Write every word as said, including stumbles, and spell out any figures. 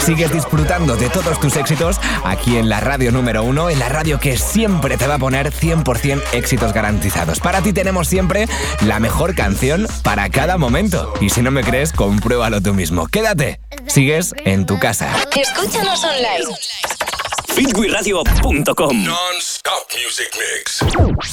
Sigues disfrutando de todos tus éxitos aquí en la radio número uno, en la radio que siempre te va a poner cien por ciento éxitos garantizados. Para ti tenemos siempre la mejor canción para cada momento. Y si no me crees, compruébalo tú mismo. Quédate, sigues en tu casa. Escúchanos online. Fitwiradio punto com Non-stop music mix.